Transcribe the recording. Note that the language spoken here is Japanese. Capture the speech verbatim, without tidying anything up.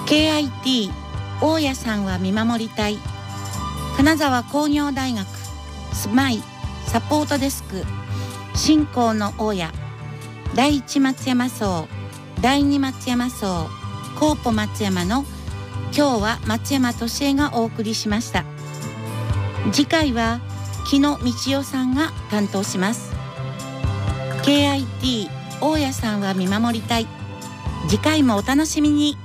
ケーアイティー 大家さんは見守りたい。金沢工業大学スマイサポートデスク信仰の大家、第一松山荘、第二松山荘、コーポ松山の今日は松山俊恵がお送りしました。次回は木野道代さんが担当します。 ケーアイティー 大家さんは見守りたい。次回もお楽しみに。